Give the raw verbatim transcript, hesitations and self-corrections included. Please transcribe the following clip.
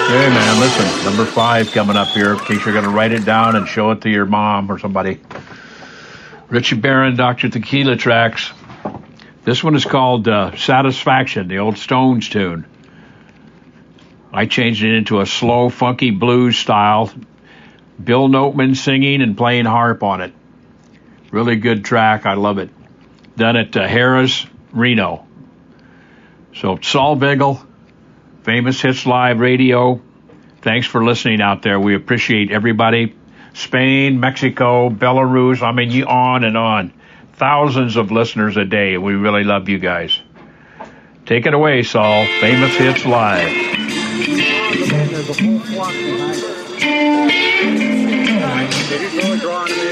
Hey, man, listen, number five coming up here, in case you're going to write it down and show it to your mom or somebody. Richie Barron, Doctor Tequila tracks. This one is called uh, Satisfaction, the old Stones tune. I changed it into a slow, funky blues style. Bill Noteman singing and playing harp on it. Really good track. I love it. Done at uh, Harrah's, Reno. So Saul Vigil, Famous Hits Live Radio. Thanks for listening out there. We appreciate everybody. Spain, Mexico, Belarus. I mean, you on and on. Thousands of listeners a day. We really love you guys. Take it away, Saul. Famous Hits Live. There's a whole flock behind us. They didn't really draw on me.